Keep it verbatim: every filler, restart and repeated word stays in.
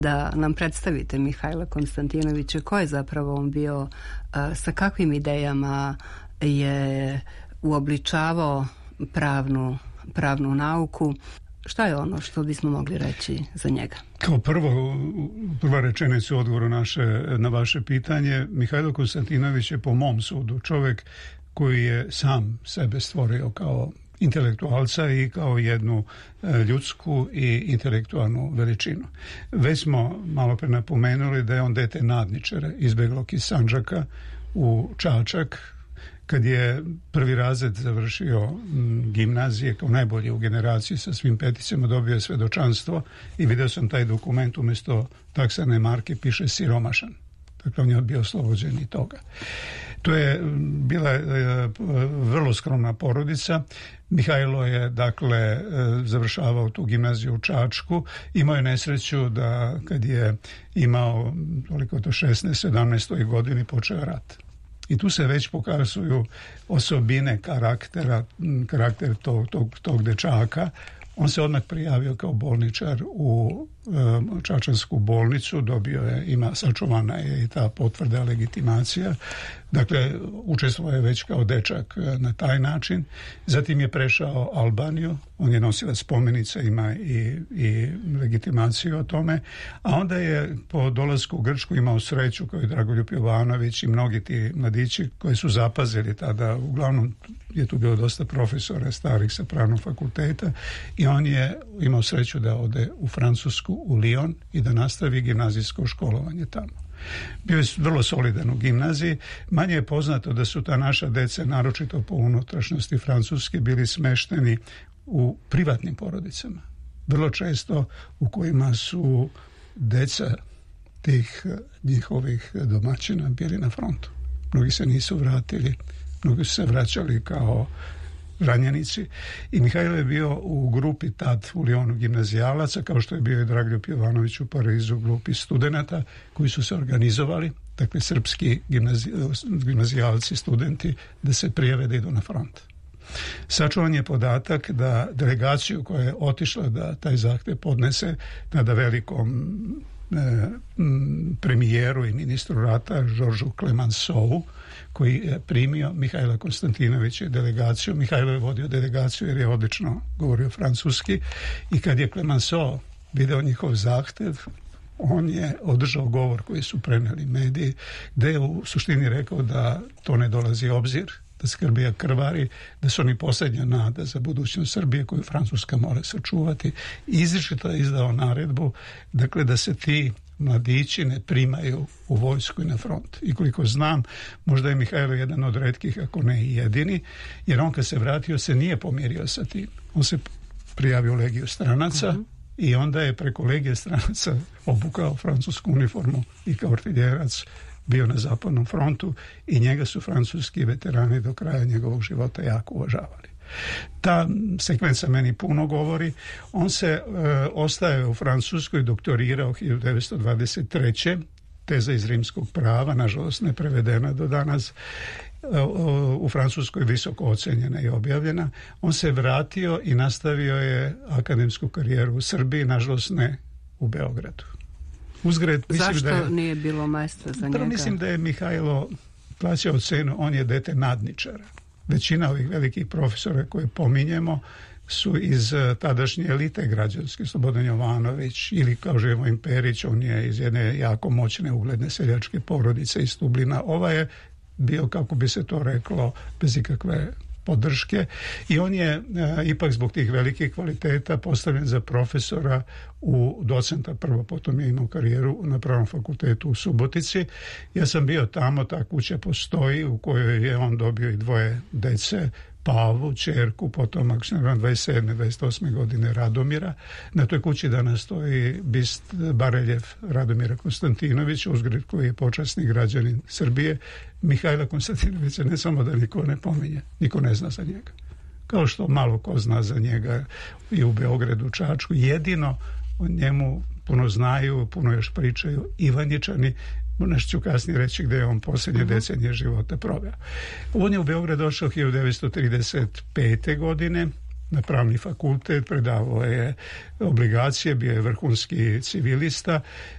Da nam predstavite Mihajla Konstantinovića, ko je zapravo on bio, sa kakvim idejama je uobličavao pravnu, pravnu nauku. Šta je ono što bismo mogli reći za njega? Kao prvo, prva rečenica u odgovoru naše, na vaše pitanje, Mihajlo Konstantinović je po mom sudu čovjek koji je sam sebe stvorio kao intelektualca i kao jednu ljudsku i intelektualnu veličinu. Već smo malo pre napomenuli da je on dete nadničara, izbeglog iz Sandžaka u Čačak. Kad je prvi razred završio gimnazije kao najbolji u generaciji sa svim peticama, dobio je svedočanstvo i vidio sam taj dokument, umjesto taksane marke piše siromašan. Dakle, on je bio oslobođen i toga. To je bila vrlo skromna porodica. Mihajlo je, dakle, završavao tu gimnaziju u Čačku. Imao je nesreću da kad je imao toliko to šesnaest sedamnaest godini počeo rat. I tu se već pokazuju osobine karaktera, karakter tog, tog, tog dečaka. On se odmah prijavio kao bolničar u e, Čačansku bolnicu, dobio je, ima, sačuvana je i ta potvrda, legitimacija. Dakle, učestvovao je već kao dečak na taj način. Zatim je prešao Albaniju, on je nosilac spomenica, ima i, i legitimaciju o tome, a onda je po dolasku u Grčku imao sreću kao i Dragoljub Jovanović i mnogi ti mladići koji su zapazili tada, uglavnom je tu bilo dosta profesora starih sa pravnog fakulteta i on je imao sreću da ode u Francusku, u Lyon i da nastavi gimnazijsko školovanje tamo. Bio je vrlo solidan u gimnaziji. Manje je poznato da su ta naša deca, naročito po unutrašnjosti Francuske, bili smešteni u privatnim porodicama. Vrlo često u kojima su deca tih njihovih domaćina bili na frontu. Mnogi se nisu vratili, mnogi su se vraćali kao ranjenici i Mihajlo je bio u grupi tad u Lyonu gimnazijalaca, kao što je bio i Dragoljub Jovanović u Parizu u grupi studenata koji su se organizovali, dakle srpski gimnazi, gimnazijalci, studenti, da se prijave da idu na front. Sačuvan je podatak da delegaciju koja je otišla da taj zahtjev podnese tada velikom e, premijeru i ministru rata Georgesu Clemenceau, koji je primio Mihajla Konstantinovića delegaciju. Mihajlo je vodio delegaciju jer je odlično govorio francuski i kad je Clemenceau video njihov zahtev, on je održao govor koji su preneli mediji, gde je u suštini rekao da to ne dolazi u obzir, da Srbija krvari, da su oni posljednja nada za budućnost Srbije koju Francuska mora sačuvati. Izričito je izdao naredbu, dakle, da se ti mladići ne primaju u vojsku i na front. I koliko znam, možda je Mihajlo jedan od retkih, ako ne i jedini, jer on kad se vratio se nije pomirio sa tim. On se prijavio u Legiju stranaca uh-huh. i onda je preko Legije stranaca obukao francusku uniformu i kao artiljerac bio na zapadnom frontu i njega su francuski veterani do kraja njegovog života jako uvažavali. Ta sekvenca meni puno govori. On se e, ostaje u Francuskoj, doktorirao hiljadu devetsto dvadeset treće teza iz rimskog prava, nažalost ne prevedena do danas, e, u Francuskoj visoko ocenjena i objavljena. On se vratio i nastavio je akademsku karijeru u Srbiji, nažalost ne u Beogradu. Uzgred, mislim Zašto da je, nije bilo mesta za njega? Mislim da je Mihajlo plaćao cenu, on je dete nadničara. Većina ovih velikih profesora koje pominjemo su iz tadašnje elite građanske, Slobodan Jovanović ili kao Živojin Perić, on je iz jedne jako moćne ugledne seljačke porodice iz Stublina. Ova je bio, kako bi se to reklo, bez ikakve podrške i on je e, ipak zbog tih velikih kvaliteta postavljen za profesora u docenta, prvo potom je imao karijeru na Pravnom fakultetu u Subotici. Ja sam bio tamo, ta kuća postoji u kojoj je on dobio i dvoje dece, Pavu, čerku, potom ako se ne dvadeset sedme dvadeset osme godine Radomira. Na toj kući danas stoji bist bareljev Radomira Konstantinovića, uzgred koji je počasni građanin Srbije. Mihajla Konstantinovića ne samo da niko ne pominje, niko ne zna za njega. Kao što malo ko zna za njega i u Beogradu, Čačku. Jedino o njemu puno znaju, puno još pričaju Ivanjičani. Nešto ću kasnije reći gdje je on posljednje decenije života proveo. On je u Beograd došao hiljadu devetsto trideset pete godine na Pravni fakultet, predavao je obligacije, bio je vrhunski civilista.